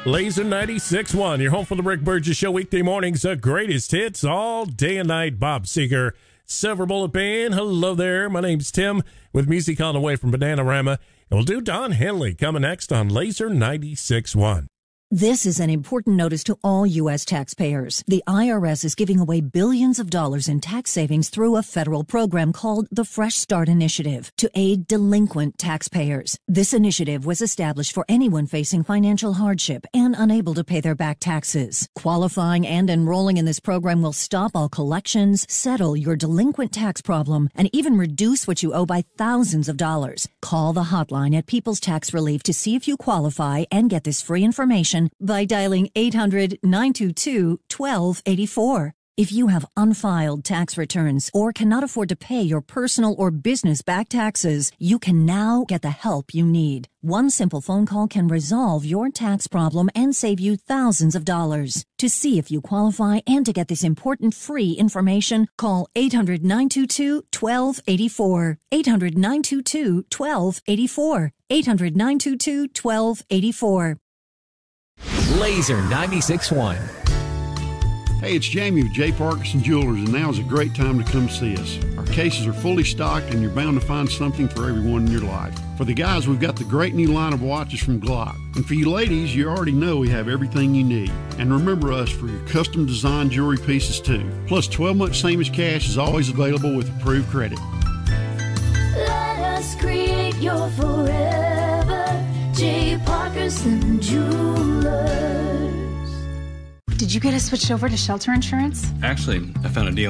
Laser 96.1, your home for the Rick Burgess Show weekday mornings. The greatest hits all day and night. Bob Seger, Silver Bullet Band. Hello there. My name's Tim with music on the way from Bananarama. And we'll do Don Henley coming next on Laser 96.1. This is an important notice to all U.S. taxpayers. The IRS is giving away billions of dollars in tax savings through a federal program called the Fresh Start Initiative to aid delinquent taxpayers. This initiative was established for anyone facing financial hardship and unable to pay their back taxes. Qualifying and enrolling in this program will stop all collections, settle your delinquent tax problem, and even reduce what you owe by thousands of dollars. Call the hotline at People's Tax Relief to see if you qualify and get this free information by dialing 800-922-1284. If you have unfiled tax returns or cannot afford to pay your personal or business back taxes, you can now get the help you need. One simple phone call can resolve your tax problem and save you thousands of dollars. To see if you qualify and to get this important free information, call 800-922-1284. 800-922-1284. 800-922-1284. Laser 96.1. Hey, it's Jamie with J. Parkinson Jewelers, and now is a great time to come see us. Our cases are fully stocked, and you're bound to find something for everyone in your life. For the guys, we've got the great new line of watches from Glock. And for you ladies, you already know we have everything you need. And remember us for your custom designed jewelry pieces, too. Plus, 12-month same as cash is always available with approved credit. Let us create your forever. J. Parkinson Jewelers. Did you get us switched over to shelter insurance? Actually, I found a deal